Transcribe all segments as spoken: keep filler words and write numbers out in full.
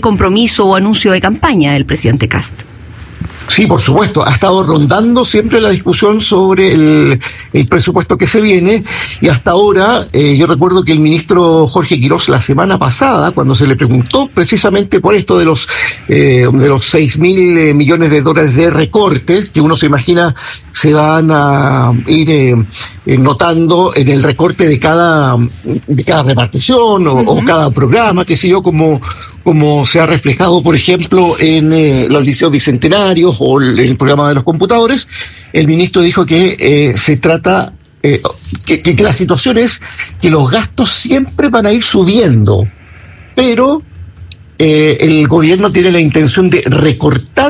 compromiso o anuncio de campaña del presidente Kast. Sí, por supuesto, ha estado rondando siempre la discusión sobre el, el presupuesto que se viene, y hasta ahora eh, yo recuerdo que el ministro Jorge Quirós la semana pasada, cuando se le preguntó precisamente por esto de los eh, de los seis mil millones de dólares de recortes, que uno se imagina se van a ir eh, eh, notando en el recorte de cada de cada repartición o, uh-huh. o cada programa, qué sé yo, como como se ha reflejado, por ejemplo, en eh, los liceos bicentenarios o el, el programa de los computadores. El ministro dijo que eh, se trata, eh, que, que, que la situación es que los gastos siempre van a ir subiendo, pero eh, el gobierno tiene la intención de recortar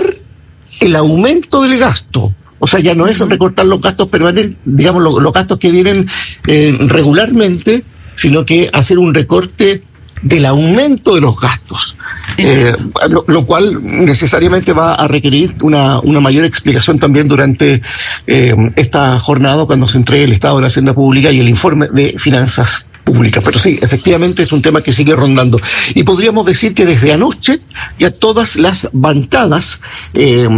el aumento del gasto. O sea, ya no es recortar los gastos permanentes, digamos, los, los gastos que vienen eh, regularmente, sino que hacer un recorte del aumento de los gastos, eh, lo, lo cual necesariamente va a requerir una, una mayor explicación también durante eh, esta jornada, cuando se entregue el Estado de la Hacienda Pública y el informe de finanzas públicas. Pero sí, efectivamente es un tema que sigue rondando. Y podríamos decir que desde anoche ya todas las bancadas eh,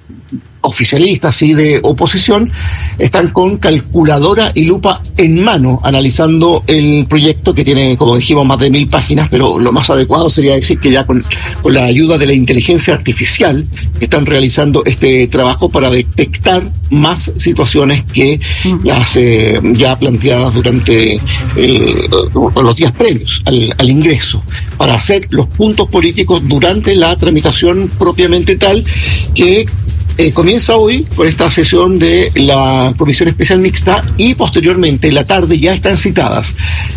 oficialistas y de oposición están con calculadora y lupa en mano analizando el proyecto, que tiene, como dijimos, más de mil páginas, pero lo más adecuado sería decir que ya con, con la ayuda de la inteligencia artificial están realizando este trabajo para detectar más situaciones que uh-huh. las eh, ya planteadas durante eh, los días previos al, al ingreso, para hacer los puntos políticos durante la tramitación propiamente tal, que Eh, comienza hoy con esta sesión de la Comisión Especial Mixta, y posteriormente en la tarde ya están citadas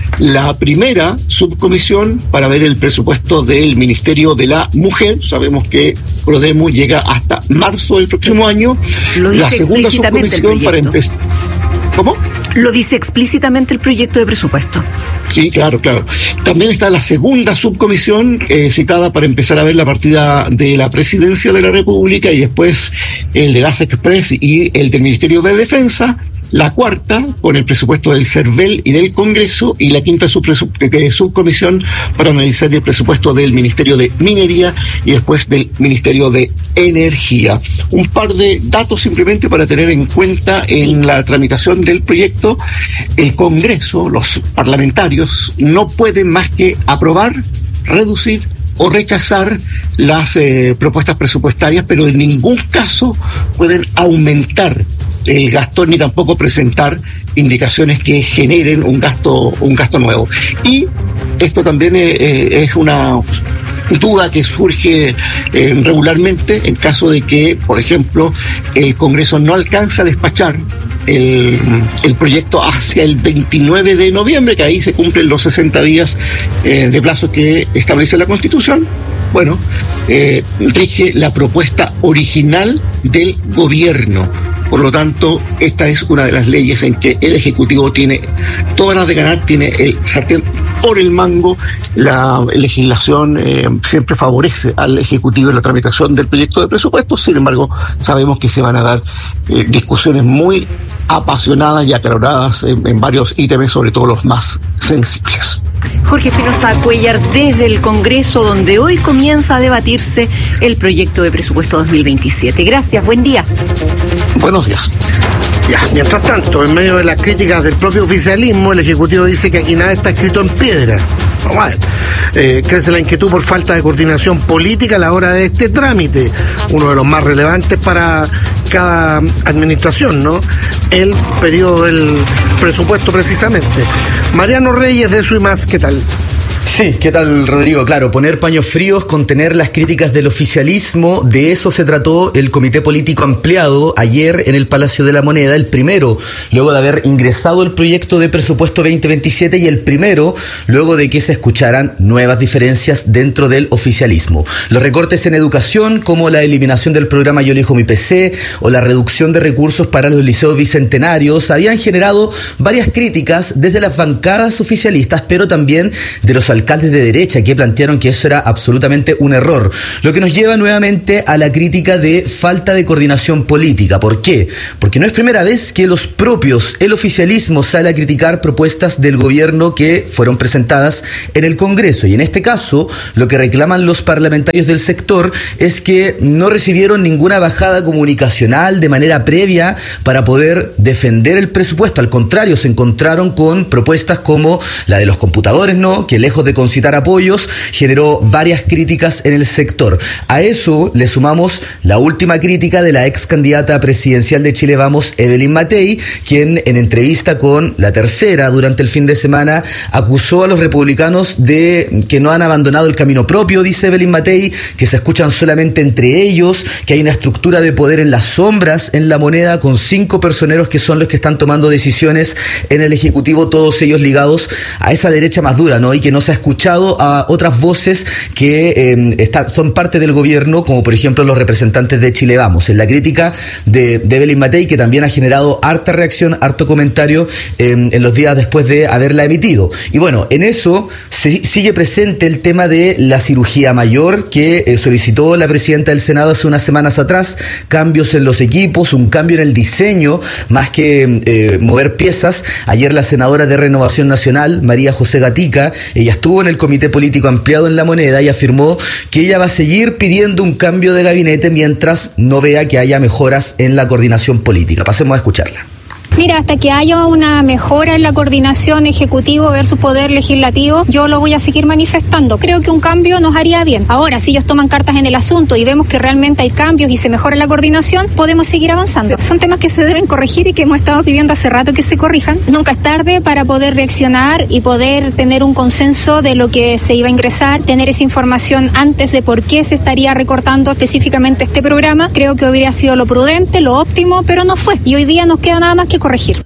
la primera subcomisión para ver el presupuesto del Ministerio de la Mujer. Sabemos que Prodemu llega hasta marzo del próximo año. Lo dice la segunda subcomisión para empezar. ¿Cómo? Lo dice explícitamente el proyecto de presupuesto. Sí, claro, claro. También está la segunda subcomisión eh, citada para empezar a ver la partida de la Presidencia de la República, y después el de Gas Express y el del Ministerio de Defensa. La cuarta con el presupuesto del CERVEL y del Congreso, y la quinta eh, subcomisión para analizar el presupuesto del Ministerio de Minería y después del Ministerio de Energía. Un par de datos simplemente para tener en cuenta en la tramitación del proyecto. El Congreso, los parlamentarios, no pueden más que aprobar, reducir o rechazar las eh, propuestas presupuestarias, pero en ningún caso pueden aumentar el gasto ni tampoco presentar indicaciones que generen un gasto un gasto nuevo. Y esto también eh, es una duda que surge eh, regularmente en caso de que, por ejemplo, el Congreso no alcanza a despachar el, el proyecto hacia el veintinueve de noviembre, que ahí se cumplen los sesenta días eh, de plazo que establece la Constitución. Bueno, eh, rige la propuesta original del gobierno. Por lo tanto, esta es una de las leyes en que el Ejecutivo tiene todas las de ganar, tiene el sartén por el mango. La legislación eh, siempre favorece al Ejecutivo en la tramitación del proyecto de presupuesto. Sin embargo, sabemos que se van a dar eh, discusiones muy apasionadas y acaloradas en, en varios ítems, sobre todo los más sensibles. Jorge Espinosa Cuéllar, desde el Congreso, donde hoy comienza a debatirse el proyecto de presupuesto dos mil veintisiete. Gracias, buen día. Buenos días. Ya, mientras tanto, en medio de las críticas del propio oficialismo, el Ejecutivo dice que aquí nada está escrito en piedra. Vamos a ver. Eh, crece la inquietud por falta de coordinación política a la hora de este trámite, uno de los más relevantes para cada administración, ¿no? El periodo del presupuesto, precisamente. Mariano Reyes, de Eso y Más, ¿qué tal? Sí, ¿qué tal, Rodrigo? Claro, poner paños fríos, contener las críticas del oficialismo, de eso se trató el Comité Político Ampliado ayer en el Palacio de la Moneda, el primero luego de haber ingresado el proyecto de presupuesto veinte veintisiete y el primero luego de que se escucharan nuevas diferencias dentro del oficialismo. Los recortes en educación, como la eliminación del programa Yo Elijo Mi P C o la reducción de recursos para los liceos bicentenarios, habían generado varias críticas desde las bancadas oficialistas, pero también de los incluso alcaldes de derecha que plantearon que eso era absolutamente un error. Lo que nos lleva nuevamente a la crítica de falta de coordinación política. ¿Por qué? Porque no es primera vez que los propios, el oficialismo sale a criticar propuestas del gobierno que fueron presentadas en el Congreso. Y en este caso, lo que reclaman los parlamentarios del sector es que no recibieron ninguna bajada comunicacional de manera previa para poder defender el presupuesto. Al contrario, se encontraron con propuestas como la de los computadores, ¿no?, que lejos de concitar apoyos, generó varias críticas en el sector. A eso le sumamos la última crítica de la ex candidata presidencial de Chile Vamos, Evelyn Matei, quien en entrevista con La Tercera durante el fin de semana acusó a los republicanos de que no han abandonado el camino propio, dice Evelyn Matei, que se escuchan solamente entre ellos, que hay una estructura de poder en las sombras en la moneda con cinco personeros que son los que están tomando decisiones en el Ejecutivo, todos ellos ligados a esa derecha más dura, ¿no? Y que no se ha escuchado a otras voces que eh, está, son parte del gobierno, como por ejemplo los representantes de Chile Vamos. En la crítica de, de Evelyn Matei, que también ha generado harta reacción, harto comentario eh, en los días después de haberla emitido. Y bueno, en eso se, sigue presente el tema de la cirugía mayor que eh, solicitó la presidenta del Senado hace unas semanas atrás, cambios en los equipos, un cambio en el diseño, más que eh, mover piezas. Ayer la senadora de Renovación Nacional, María José Gatica, ella estuvo en el Comité Político Ampliado en La Moneda y afirmó que ella va a seguir pidiendo un cambio de gabinete mientras no vea que haya mejoras en la coordinación política. Pasemos a escucharla. Mira, hasta que haya una mejora en la coordinación ejecutivo versus poder legislativo, yo lo voy a seguir manifestando. Creo que un cambio nos haría bien. Ahora, si ellos toman cartas en el asunto y vemos que realmente hay cambios y se mejora la coordinación, podemos seguir avanzando. Son temas que se deben corregir y que hemos estado pidiendo hace rato que se corrijan. Nunca es tarde para poder reaccionar y poder tener un consenso de lo que se iba a ingresar, tener esa información antes de por qué se estaría recortando específicamente este programa. Creo que hubiera sido lo prudente, lo óptimo, pero no fue. Y hoy día nos queda nada más que corregir.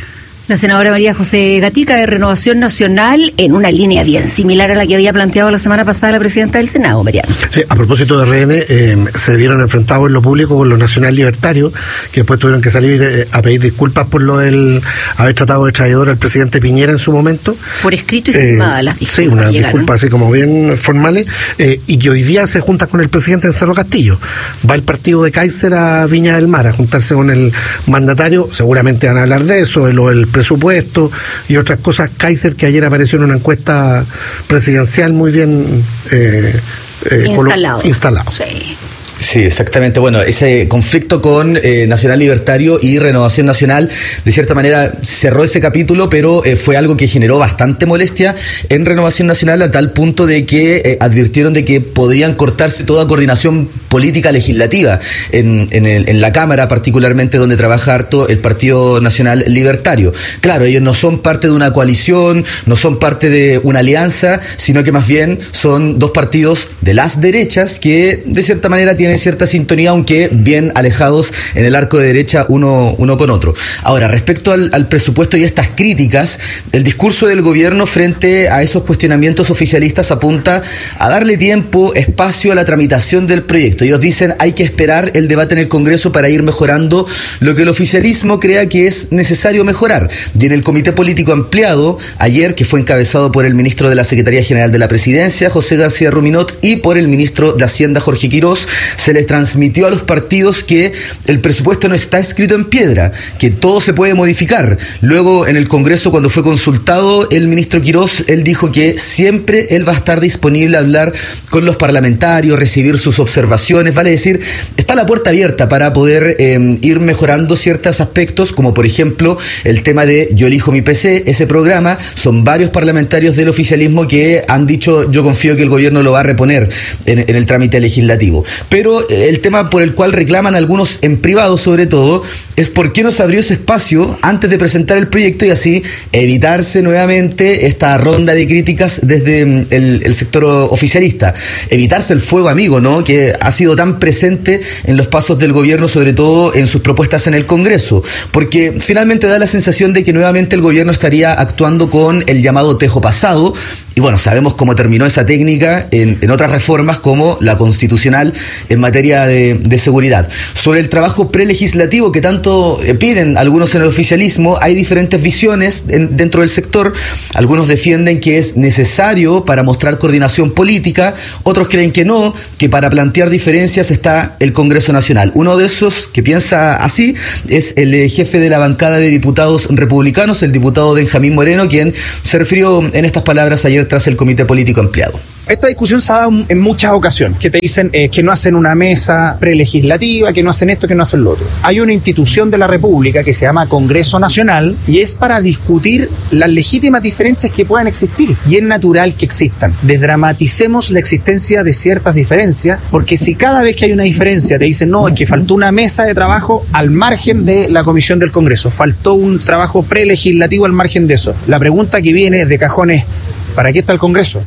La senadora María José Gatica, de Renovación Nacional, en una línea bien similar a la que había planteado la semana pasada la presidenta del Senado, Mariano. Sí, a propósito de R N, eh, se vieron enfrentados en lo público con los nacional libertarios, que después tuvieron que salir eh, a pedir disculpas por lo del haber tratado de traidor al presidente Piñera en su momento. Por escrito y firmada eh, las disculpas. Sí, unas llegaron. disculpas así como bien formales, eh, y que hoy día se junta con el presidente en Cerro Castillo. Va el partido de Kaiser a Viña del Mar a juntarse con el mandatario, seguramente van a hablar de eso, de lo del presupuesto y otras cosas. Kaiser, que ayer apareció en una encuesta presidencial muy bien eh, eh, instalado. Colo- instalado. Sí. Sí, exactamente. Bueno, ese conflicto con eh, Nacional Libertario y Renovación Nacional, de cierta manera cerró ese capítulo, pero eh, fue algo que generó bastante molestia en Renovación Nacional, a tal punto de que eh, advirtieron de que podrían cortarse toda coordinación política legislativa en, en, el, en la Cámara, particularmente donde trabaja harto el Partido Nacional Libertario. Claro, ellos no son parte de una coalición, no son parte de una alianza, sino que más bien son dos partidos de las derechas que de cierta manera tienen cierta sintonía, aunque bien alejados en el arco de derecha uno, uno con otro. Ahora, respecto al, al presupuesto y estas críticas, el discurso del gobierno frente a esos cuestionamientos oficialistas apunta a darle tiempo, espacio a la tramitación del proyecto. Ellos dicen hay que esperar el debate en el Congreso para ir mejorando lo que el oficialismo crea que es necesario mejorar. Y en el Comité Político Ampliado, ayer, que fue encabezado por el ministro de la Secretaría General de la Presidencia, José García Ruminot, y por el ministro de Hacienda, Jorge Quirós, se les transmitió a los partidos que el presupuesto no está escrito en piedra, que todo se puede modificar. Luego, en el Congreso, cuando fue consultado el ministro Quirós, él dijo que siempre él va a estar disponible a hablar con los parlamentarios, recibir sus observaciones, vale decir, está la puerta abierta para poder eh, ir mejorando ciertos aspectos, como por ejemplo el tema de Yo elijo mi P C, ese programa. Son varios parlamentarios del oficialismo que han dicho, yo confío que el gobierno lo va a reponer en, en el trámite legislativo. Pero el tema por el cual reclaman algunos en privado, sobre todo, es por qué no se abrió ese espacio antes de presentar el proyecto y así evitarse nuevamente esta ronda de críticas desde el, el sector oficialista, evitarse el fuego amigo, ¿no?, que ha sido tan presente en los pasos del gobierno, sobre todo en sus propuestas en el Congreso, porque finalmente da la sensación de que nuevamente el gobierno estaría actuando con el llamado tejo pasado, y bueno, sabemos cómo terminó esa técnica en, en otras reformas como la constitucional en materia de, de seguridad. Sobre el trabajo prelegislativo que tanto eh, piden algunos en el oficialismo, hay diferentes visiones en, dentro del sector. Algunos defienden que es necesario para mostrar coordinación política, otros creen que no, que para plantear diferencias está el Congreso Nacional. Uno de esos que piensa así es el eh, jefe de la bancada de diputados republicanos, el diputado Benjamín Moreno, quien se refirió en estas palabras ayer tras el Comité Político Ampliado. Esta discusión se ha dado en muchas ocasiones, que te dicen eh, que no hacen una mesa prelegislativa, que no hacen esto, que no hacen lo otro. Hay una institución de la República que se llama Congreso Nacional y es para discutir las legítimas diferencias que puedan existir. Y es natural que existan. Desdramaticemos la existencia de ciertas diferencias, porque si cada vez que hay una diferencia te dicen, no, es que faltó una mesa de trabajo al margen de la comisión del Congreso, faltó un trabajo prelegislativo al margen de eso. La pregunta que viene de cajón es, ¿para qué está el Congreso?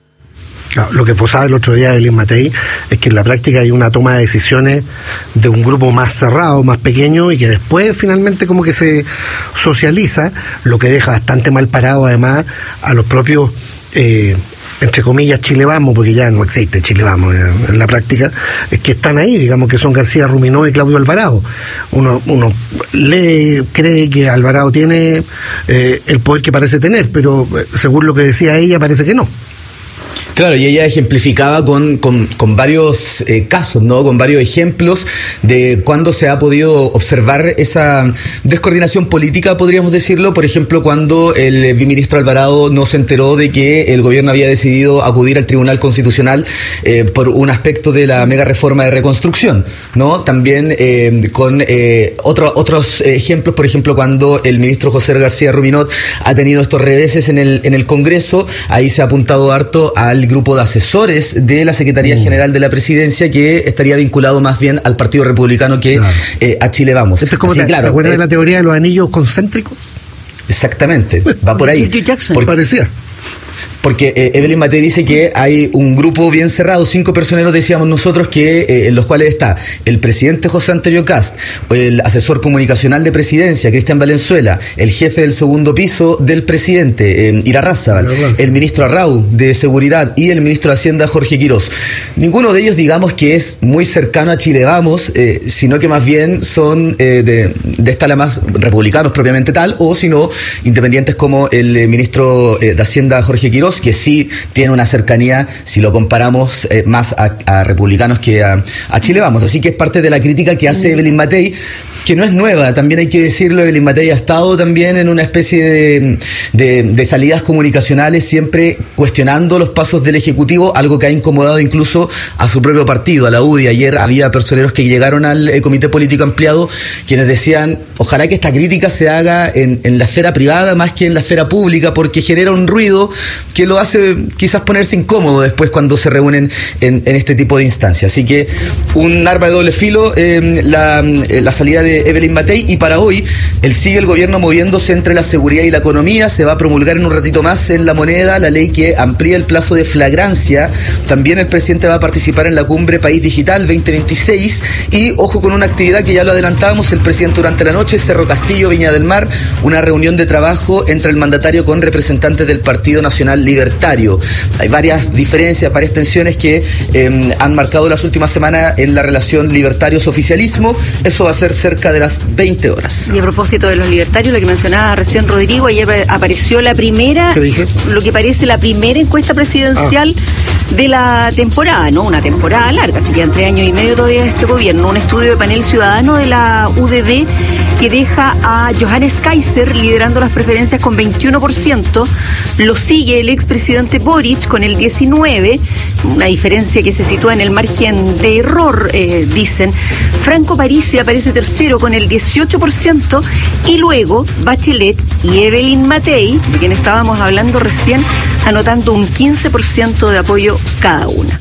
Lo que posaba el otro día Evelyn Matei es que en la práctica hay una toma de decisiones de un grupo más cerrado, más pequeño, y que después finalmente como que se socializa, lo que deja bastante mal parado además a los propios, eh, entre comillas, Chile Vamos, porque ya no existe Chile Vamos en, en la práctica, es que están ahí, digamos que son García Ruminó y Claudio Alvarado. Uno, uno lee, cree que Alvarado tiene eh, el poder que parece tener, pero según lo que decía ella parece que no. Claro, y ella ejemplificaba con, con, con varios eh, casos, ¿no? Con varios ejemplos de cuando se ha podido observar esa descoordinación política, podríamos decirlo. Por ejemplo, cuando el viceministro Alvarado no se enteró de que el gobierno había decidido acudir al Tribunal Constitucional eh, por un aspecto de la mega reforma de reconstrucción, ¿no? También eh, con eh, otro, otros ejemplos, por ejemplo, cuando el ministro José García Ruminot ha tenido estos reveses en el, en el Congreso, ahí se ha apuntado harto al grupo de asesores de la Secretaría General de la Presidencia, que estaría vinculado más bien al Partido Republicano que claro. eh, a Chile Vamos. Esto es como Así, te, claro, ¿te acuerdas eh, de la teoría de los anillos concéntricos? Exactamente, va por ahí. Por, parecía. Porque eh, Evelyn Matei dice que hay un grupo bien cerrado, cinco personeros, decíamos nosotros, que eh, en los cuales está el presidente José Antonio Kast, el asesor comunicacional de Presidencia, Cristian Valenzuela, el jefe del segundo piso del presidente, eh, Irarrázaval, el ministro Arrau de Seguridad y el ministro de Hacienda, Jorge Quirós. Ninguno de ellos, digamos, que es muy cercano a Chile Vamos, eh, sino que más bien son eh, de, de esta la más republicanos propiamente tal, o si no, independientes como el eh, ministro eh, de Hacienda, Jorge Quirós, que sí tiene una cercanía, si lo comparamos eh, más a, a republicanos que a, a Chile Vamos. Así que es parte de la crítica que hace Evelyn Matei, que no es nueva, también hay que decirlo. Evelyn Matei ha estado también en una especie de, de, de salidas comunicacionales, siempre cuestionando los pasos del Ejecutivo, algo que ha incomodado incluso a su propio partido, a la U D I. Ayer había personeros que llegaron al eh, Comité Político Ampliado, quienes decían, ojalá que esta crítica se haga en, en la esfera privada más que en la esfera pública, porque genera un ruido que lo hace quizás ponerse incómodo después cuando se reúnen en, en este tipo de instancias. Así que un arma de doble filo eh, la, la salida de Evelyn Matei, y para hoy él sigue el gobierno moviéndose entre la seguridad y la economía. Se va a promulgar en un ratito más en la moneda la ley que amplía el plazo de flagrancia. También el presidente va a participar en la cumbre País Digital veinte veintiséis, y ojo con una actividad que ya lo adelantábamos, el presidente durante la noche, Cerro Castillo, Viña del Mar, una reunión de trabajo entre el mandatario con representantes del Partido Nacional Libertario. Hay varias diferencias, varias tensiones que eh, han marcado las últimas semanas en la relación libertarios-oficialismo. Eso va a ser cerca de las veinte horas. Y a propósito de los libertarios, lo que mencionaba recién Rodrigo, ayer apareció la primera, lo que parece la primera encuesta presidencial ah. de la temporada, ¿no? Una temporada larga, así que entre años y medio todavía de este gobierno. Un estudio de panel ciudadano de la U D D que deja a Johannes Kaiser liderando las preferencias con veintiuno por ciento. Lo sigue el expresidente Boric con el diecinueve por ciento, una diferencia que se sitúa en el margen de error, eh, dicen. Franco Parisi aparece tercero con el dieciocho por ciento, y luego Bachelet y Evelyn Matei, de quien estábamos hablando recién, anotando un quince por ciento de apoyo cada una.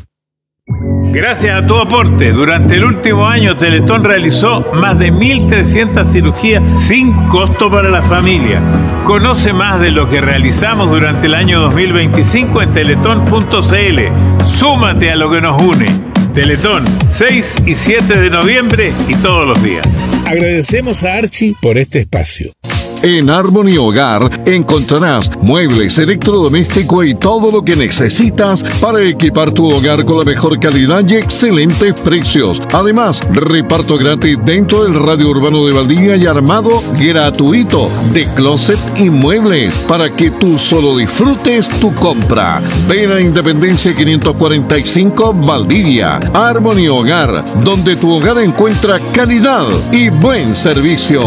Gracias a tu aporte, durante el último año Teletón realizó más de mil trescientas cirugías sin costo para la familia. Conoce más de lo que realizamos durante el año dos mil veinticinco en teletón punto c l. Súmate a lo que nos une. Teletón, seis y siete de noviembre y todos los días. Agradecemos a Archie por este espacio. En Harmony Hogar encontrarás muebles, electrodoméstico y todo lo que necesitas para equipar tu hogar con la mejor calidad y excelentes precios. Además, reparto gratis dentro del radio urbano de Valdivia y armado gratuito de closet y muebles para que tú solo disfrutes tu compra. Ven a Independencia quinientos cuarenta y cinco Valdivia. Harmony Hogar, donde tu hogar encuentra calidad y buen servicio.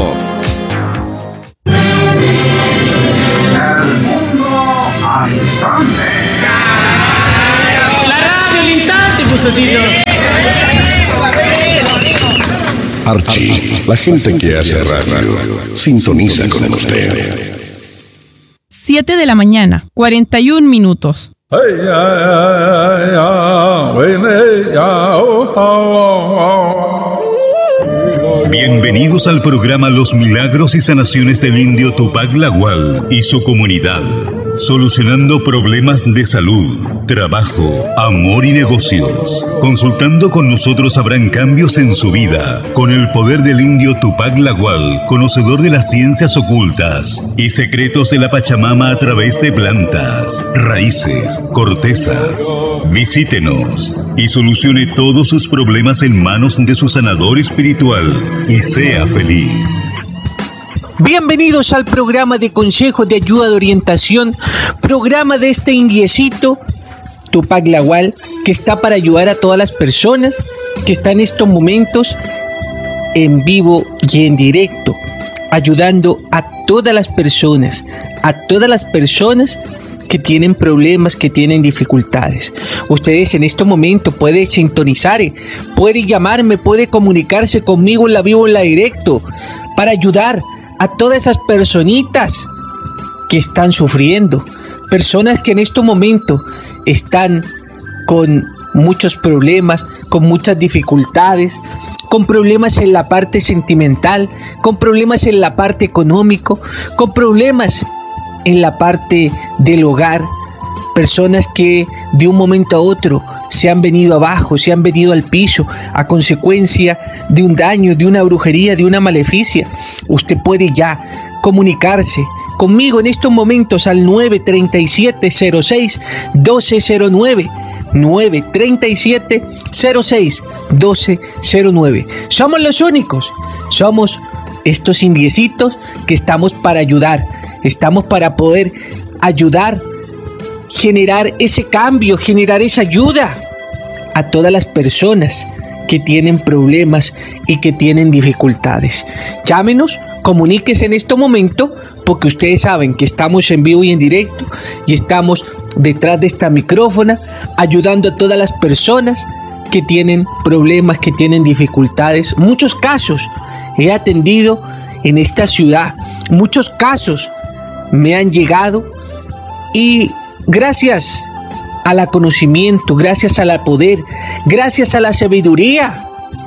La radio, el instante, Pusacito. Archie, la gente que hace radio, sintoniza con usted. siete de la mañana, cuarenta y un minutos. Bienvenidos al programa Los Milagros y Sanaciones del Indio Tupac Lagual y su comunidad, solucionando problemas de salud, trabajo, amor y negocios. Consultando con nosotros habrán cambios en su vida, con el poder del Indio Tupac Lagual, conocedor de las ciencias ocultas y secretos de la Pachamama a través de plantas, raíces, cortezas. Visítenos y solucione todos sus problemas en manos de su sanador espiritual y sea feliz. Bienvenidos al programa de consejos de ayuda de orientación, programa de este indiecito Tupac Lagual, que está para ayudar a todas las personas que están en estos momentos en vivo y en directo, ayudando a todas las personas, a todas las personas que tienen problemas, que tienen dificultades. Ustedes en este momento pueden sintonizar, pueden llamarme, pueden comunicarse conmigo en la vivo, en la directo, para ayudar a todas esas personitas que están sufriendo, personas que en este momento están con muchos problemas, con muchas dificultades, con problemas en la parte sentimental, con problemas en la parte económico, con problemas en la parte del hogar, personas que de un momento a otro se han venido abajo, se han venido al piso a consecuencia de un daño, de una brujería, de una maleficia. Usted puede ya comunicarse conmigo en estos momentos al nueve tres siete cero seis uno dos cero nueve, nueve tres siete cero seis uno dos cero nueve. Somos los únicos, somos estos indiecitos que estamos para ayudar, estamos para poder ayudar, generar ese cambio, generar esa ayuda a todas las personas que tienen problemas y que tienen dificultades. Llámenos, comuníquese en este momento, porque ustedes saben que estamos en vivo y en directo y estamos detrás de esta micrófona ayudando a todas las personas que tienen problemas, que tienen dificultades. Muchos casos he atendido en esta ciudad, muchos casos me han llegado y gracias a la conocimiento, gracias al poder, gracias a la sabiduría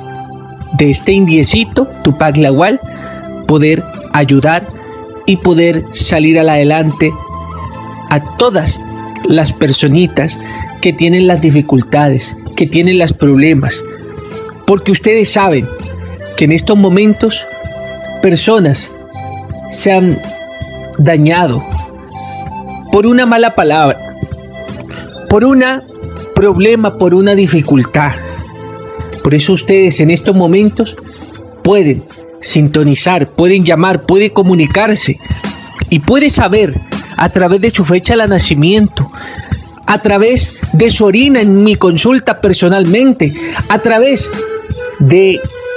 de este indiecito Tupac Lagual, poder ayudar y poder salir adelante a todas las personitas que tienen las dificultades, que tienen los problemas, porque ustedes saben que en estos momentos personas se han dañado por una mala palabra, por un problema, por una dificultad. Por eso ustedes en estos momentos pueden sintonizar, pueden llamar, pueden comunicarse y pueden saber a través de su fecha de nacimiento, a través de su orina en mi consulta personalmente, a través de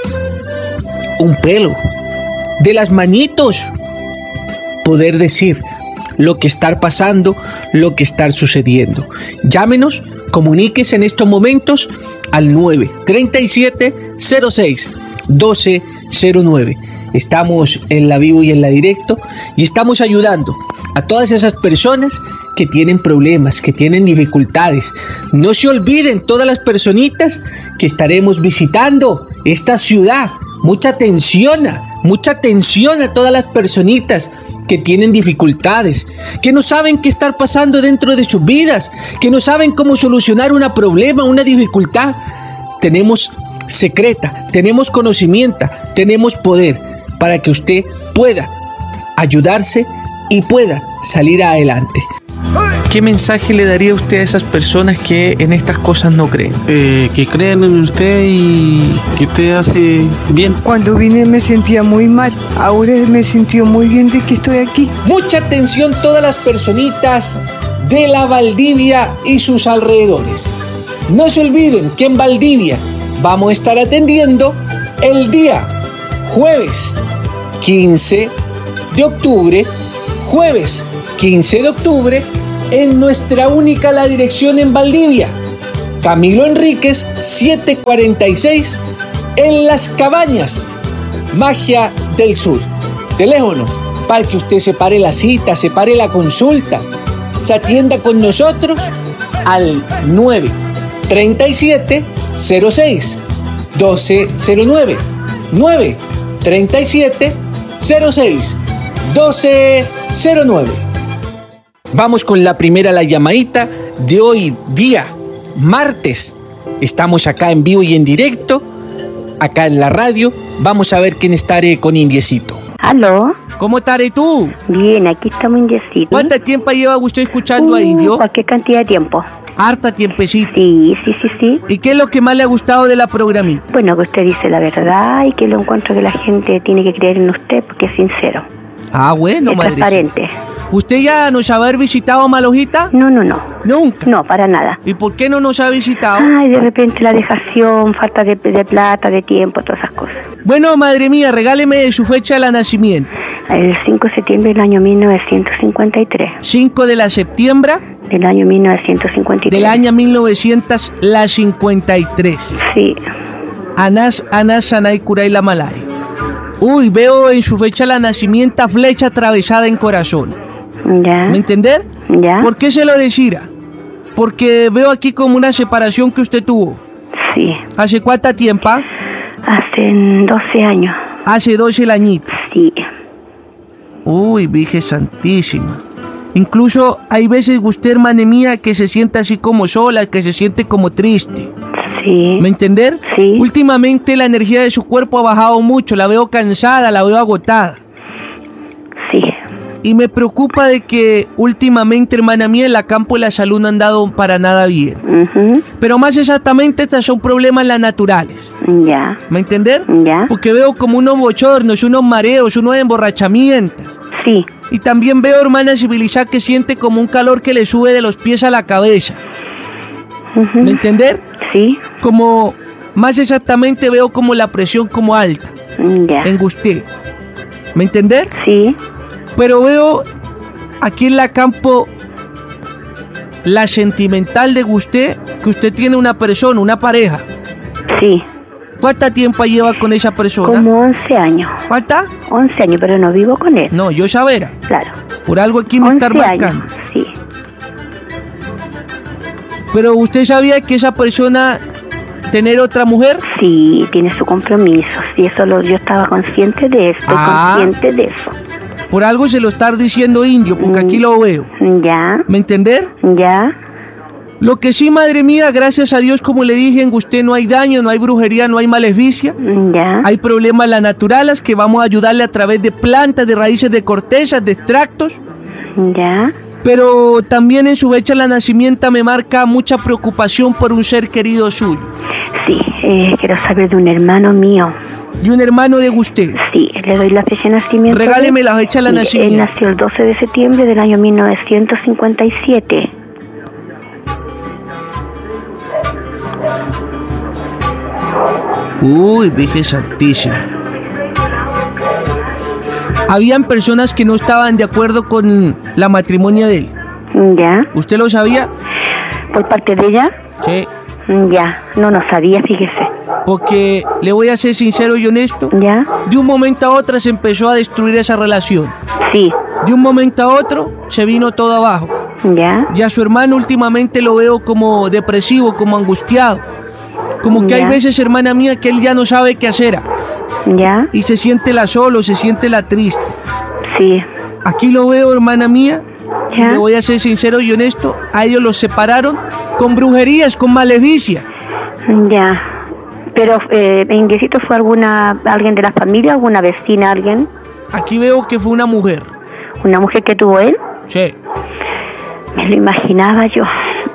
un pelo, de las manitos, poder decir lo que está pasando, lo que está sucediendo. Llámenos, comuníquese en estos momentos al nueve tres siete cero seis uno dos cero nueve. Estamos en la vivo y en la directo y estamos ayudando a todas esas personas que tienen problemas, que tienen dificultades. No se olviden todas las personitas que estaremos visitando esta ciudad. Mucha atención, mucha atención a todas las personitas que tienen dificultades, que no saben qué estar pasando dentro de sus vidas, que no saben cómo solucionar un problema, una dificultad. Tenemos secreta, tenemos conocimiento, tenemos poder para que usted pueda ayudarse y pueda salir adelante. ¿Qué mensaje le daría usted a esas personas que en estas cosas no creen? Eh, que crean en usted y que usted hace bien. Cuando vine me sentía muy mal, ahora me siento muy bien de que estoy aquí. Mucha atención todas las personitas de la Valdivia y sus alrededores. No se olviden que en Valdivia vamos a estar atendiendo el día jueves quince de octubre, jueves quince de octubre, en nuestra única la dirección en Valdivia, Camilo Enríquez setecientos cuarenta y seis, en Las Cabañas, Magia del Sur. Teléfono para que usted separe la cita, separe la consulta, se atienda con nosotros al nueve treinta y siete cero seis doce cero nueve, nueve treinta y siete cero seis doce cero nueve. Vamos con la primera, la llamadita de hoy día, martes. Estamos acá en vivo y en directo, acá en la radio. Vamos a ver quién estaré con Indiecito. ¿Aló? ¿Cómo estaré tú? Bien, aquí estamos Indiecito. ¿Cuánto tiempo lleva usted escuchando uh, a Indio? Cualquier cantidad de tiempo. Harta tiempecito. Sí, sí, sí, sí. ¿Y qué es lo que más le ha gustado de la programita? Bueno, que usted dice la verdad y que lo encuentro que la gente tiene que creer en usted porque es sincero. Ah, bueno, es madre. Transparente. ¿Usted ya nos ha haber visitado Malojita? No, no, no. ¿Nunca? No, para nada. ¿Y por qué no nos ha visitado? Ay, de repente la dejación, falta de, de plata, de tiempo, todas esas cosas. Bueno, madre mía, regáleme su fecha de nacimiento. El cinco de septiembre del año mil novecientos cincuenta y tres. ¿cinco de la septiembre? Del año mil novecientos cincuenta y tres. Del año mil novecientos cincuenta y tres. Sí. Anas, Anas, Sanay, Kuray, la Malay. Uy, veo en su fecha de nacimiento flecha atravesada en corazón. Ya. ¿Me entender? Ya. ¿Por qué se lo decía? Porque veo aquí como una separación que usted tuvo. Sí. ¿Hace cuánto tiempo? Hace doce años. Hace doce añitos. Sí. Uy, Virgen Santísima. Incluso hay veces usted, hermana mía, que se siente así como sola, que se siente como triste. Sí. ¿Me entender? Sí. Últimamente la energía de su cuerpo ha bajado mucho, la veo cansada, la veo agotada. Sí. Y me preocupa de que últimamente, hermana mía, en la campo de la salud no han dado para nada bien. Uh-huh. Pero más exactamente, estas son problemas las naturales. Ya. ¿Me entender? Ya. Porque veo como unos bochornos, unos mareos, unos emborrachamientos. Sí. Y también veo, hermana civilizada, que siente como un calor que le sube de los pies a la cabeza. Uh-huh. ¿Me entender? Sí. Como, más exactamente veo como la presión como alta. Ya. En usted. ¿Me entender? Sí. Pero veo aquí en la campo la sentimental de usted, que usted tiene una persona, una pareja. Sí. ¿Cuánto tiempo lleva con esa persona? Como once años. ¿Cuánta? once años, pero no vivo con él. No, yo sabera. Claro. Por algo aquí me está marcando. Años, sí. Pero usted sabía que esa persona tener otra mujer. Sí, tiene su compromiso. Sí, eso lo, yo estaba consciente de eso. Estoy ah, consciente de eso. Por algo se lo está diciendo Indio, porque aquí lo veo. Ya. ¿Me entender? Ya. Lo que sí, madre mía, gracias a Dios, como le dije, en usted no hay daño, no hay brujería, no hay maleficia. Ya. Hay problemas las naturales que vamos a ayudarle a través de plantas, de raíces, de cortezas, de extractos. Ya. Pero también en su fecha de nacimiento me marca mucha preocupación por un ser querido suyo. Sí, eh, quiero saber de un hermano mío. ¿De un hermano de usted? Sí, le doy la fecha de nacimiento. Regáleme la fecha de nacimiento. Él nació el doce de septiembre del año mil novecientos cincuenta y siete. Uy, Virgen Santísima. Habían personas que no estaban de acuerdo con la matrimonio de él. Ya. ¿Usted lo sabía? ¿Por parte de ella? Sí. Ya, no, no sabía, fíjese. Porque, le voy a ser sincero y honesto. Ya. De un momento a otro se empezó a destruir esa relación. Sí. De un momento a otro se vino todo abajo. Ya. Y a su hermano últimamente lo veo como depresivo, como angustiado. Como que ya. hay veces, hermana mía, que él ya no sabe qué hacer. Ya. Y se siente la solo, se siente la triste. Sí. Aquí lo veo, hermana mía. Ya. Y le voy a ser sincero y honesto. A ellos los separaron con brujerías, con maleficia. Ya. Pero, eh, ¿Indiecito fue alguna, alguien de la familia, alguna vecina, alguien? Aquí veo que fue una mujer. ¿Una mujer que tuvo él? Sí. Me lo imaginaba yo.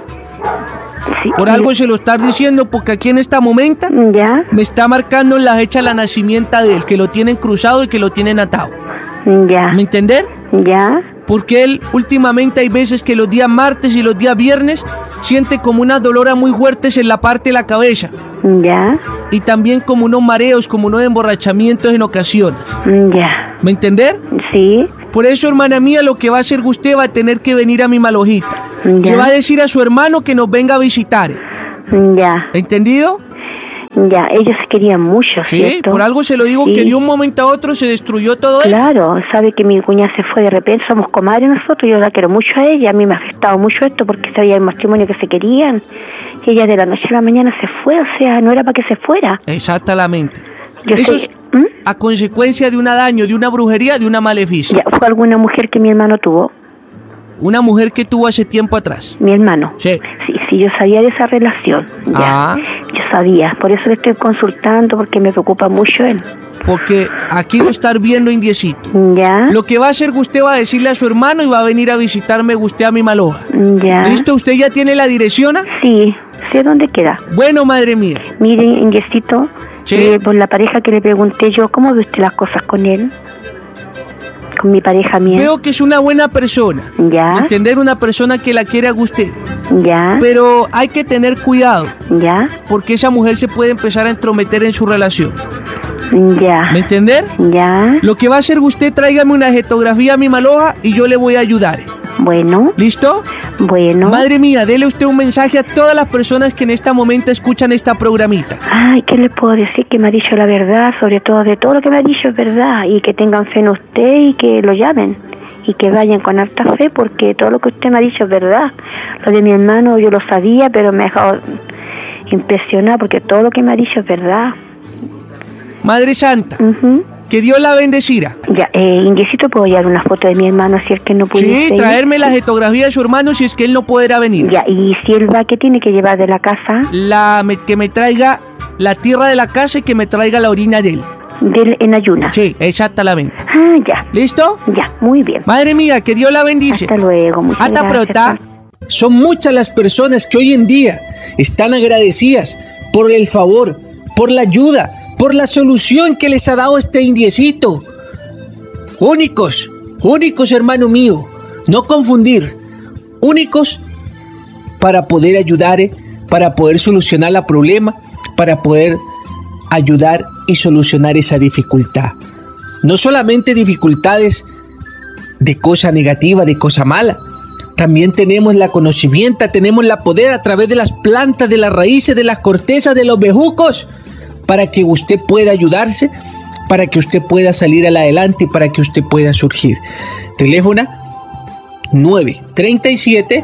Sí, Por y... algo se lo estás diciendo, porque aquí en esta momento ¿Ya? me está marcando en la fecha la nacimiento de él, que lo tienen cruzado y que lo tienen atado. Ya. ¿Me entender? Ya. Porque él últimamente hay veces que los días martes y los días viernes siente como unas doloras muy fuertes en la parte de la cabeza. Ya. Y también como unos mareos, como unos emborrachamientos en ocasiones. Ya. ¿Me entender? Sí. Por eso, hermana mía, lo que va a hacer usted va a tener que venir a mi malojita. Ya. Le va a decir a su hermano que nos venga a visitar. Ya. ¿Entendido? Ya, ellos se querían mucho, Sí, ¿cierto? por algo se lo digo, Sí. que de un momento a otro se destruyó todo eso. Claro, sabe que mi cuñada se fue de repente, somos comadres nosotros, yo la quiero mucho a ella, a mí me ha afectado mucho esto porque sabía el matrimonio que se querían, y ella de la noche a la mañana se fue, o sea, no era para que se fuera. Exactamente. Yo Eso sé- es a consecuencia de un daño, de una brujería, de una maleficia. Ya, fue alguna mujer que mi hermano tuvo, Una mujer que tuvo hace tiempo atrás. mi hermano. Sí. Sí, sí, yo sabía de esa relación, ya, Ah, yo sabía, por eso le estoy consultando porque me preocupa mucho él. porque aquí lo está viendo indiecito. Ya. Lo que va a hacer, usted va a decirle a su hermano y va a venir a visitarme usted a mi maloja. Ya. ¿Listo? ¿Usted ya tiene la dirección? Sí, sé dónde queda. Bueno, madre mía. Mire, Indiecito, Sí. eh, por la pareja que le pregunté yo, ¿cómo ve usted las cosas con él? Con mi pareja mía. Veo que es una buena persona. Ya. Entender una persona que la quiere a usted. Ya. Pero hay que tener cuidado. Ya. Porque esa mujer se puede empezar a entrometer en su relación. Ya. ¿Me entender? Ya. Lo que va a hacer usted, tráigame una jetografía a mi maloja y yo le voy a ayudar. Bueno. ¿Listo? Bueno. Madre mía, dele usted un mensaje a todas las personas que en este momento escuchan esta programita. Ay, ¿qué le puedo decir? Que me ha dicho la verdad, sobre todo de todo lo que me ha dicho es verdad, y que tengan fe en usted y que lo llamen y que vayan con harta fe porque todo lo que usted me ha dicho es verdad. Lo de mi hermano yo lo sabía, pero me ha dejado impresionada porque todo lo que me ha dicho es verdad. Madre Santa, Ujú. que Dios la bendecira. Ya, eh, Indiecito, ¿puedo llevar una foto de mi hermano si es que no pudiese Sí, ir? traerme la jetografía de su hermano si es que él no podrá venir. Ya, y si él va, ¿qué tiene que llevar de la casa? La, me- que me traiga la tierra de la casa y que me traiga la orina de él. De él en ayunas. Sí, exactamente. Ah, ya. ¿Listo? Ya, muy bien. Madre mía, que Dios la bendice. Hasta luego, muchas Hasta gracias. pronto. Son muchas las personas que hoy en día están agradecidas por el favor, por la ayuda, por la solución que les ha dado este indiecito. Únicos, únicos, hermano mío, no confundir. Únicos para poder ayudar, eh, para poder solucionar el problema, para poder ayudar y solucionar esa dificultad. No solamente dificultades de cosa negativa, de cosa mala. También tenemos la conocimiento, tenemos la poder a través de las plantas, de las raíces, de las cortezas, de los bejucos, para que usted pueda ayudarse, para que usted pueda salir al adelante y para que usted pueda surgir. Teléfono nueve treinta y siete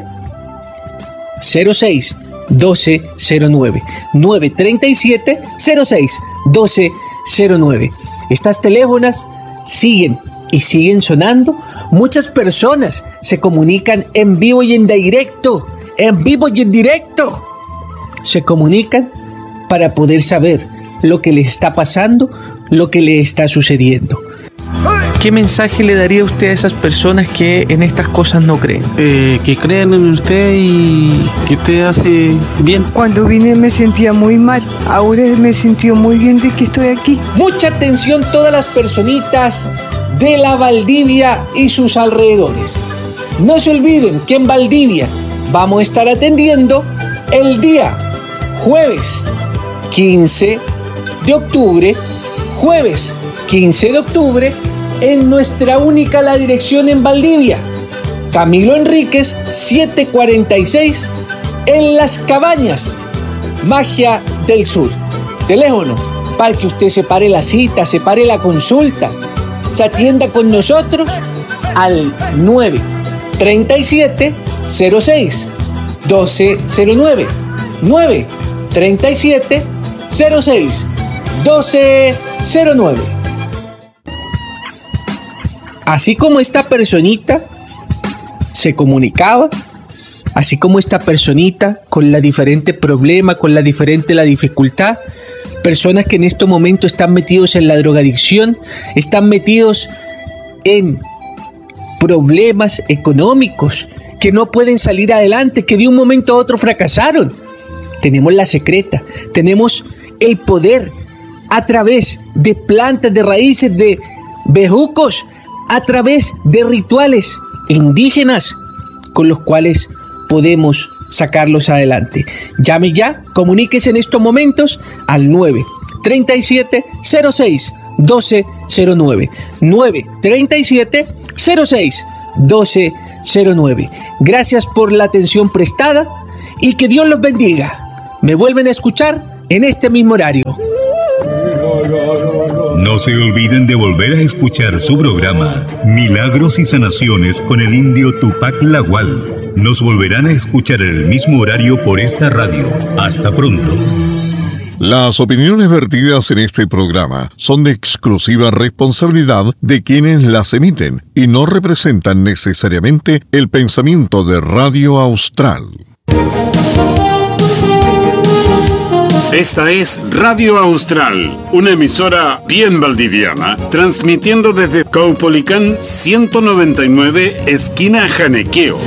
cero seis doce cero nueve. nueve treinta y siete cero seis doce cero nueve. Estas teléfonos siguen y siguen sonando. Muchas personas se comunican en vivo y en directo. En vivo y en directo. Se comunican para poder saber lo que les está pasando, lo que les está sucediendo. ¿Qué mensaje le daría usted a esas personas que en estas cosas no creen? Eh, que crean en usted y que usted hace bien. Cuando vine me sentía muy mal. Ahora me sentí muy bien de que estoy aquí. Mucha atención todas las personitas de la Valdivia y sus alrededores. No se olviden que en Valdivia vamos a estar atendiendo el día jueves quince de octubre, jueves quince de octubre, en nuestra única la dirección en Valdivia, Camilo Enríquez setecientos cuarenta y seis, en Las Cabañas, Magia del Sur. Teléfono para que usted separe la cita, separe la consulta, se atienda con nosotros al nueve treinta y siete cero seis doce cero nueve. nueve treinta y siete cero seis doce cero nueve. Así como esta personita se comunicaba, así como esta personita con la diferente problema, con la diferente la dificultad, personas que en este momento están metidos en la drogadicción, están metidos en problemas económicos, que no pueden salir adelante, que de un momento a otro fracasaron. Tenemos la secreta, tenemos el poder a través de plantas, de raíces, de bejucos, a través de rituales indígenas con los cuales podemos sacarlos adelante. Llame ya, comuníquese en estos momentos al nueve treinta y siete cero seis doce cero nueve, nueve treinta y siete cero seis doce cero nueve. Gracias por la atención prestada y que Dios los bendiga. Me vuelven a escuchar en este mismo horario. No se olviden de volver a escuchar su programa Milagros y Sanaciones con el indio Tupac Lagual. Nos volverán a escuchar en el mismo horario por esta radio. Hasta pronto. Las opiniones vertidas en este programa son de exclusiva responsabilidad de quienes las emiten y no representan necesariamente el pensamiento de Radio Austral. Esta es Radio Austral, una emisora bien valdiviana, transmitiendo desde Caupolicán ciento noventa y nueve, esquina Janequeo.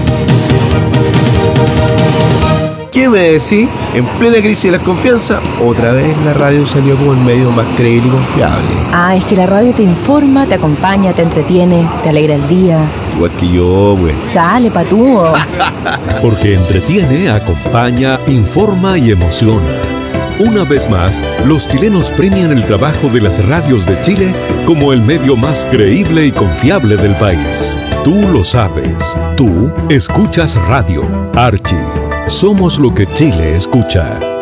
¿Qué me decís? En plena crisis de la confianza, otra vez la radio salió como el medio más creíble y confiable. Ah, es que la radio te informa, te acompaña, te entretiene, te alegra el día. Igual que yo, güey. Sale, patúo. Porque entretiene, acompaña, informa y emociona. Una vez más, los chilenos premian el trabajo de las radios de Chile como el medio más creíble y confiable del país. Tú lo sabes. Tú escuchas radio. Archie. Somos lo que Chile escucha.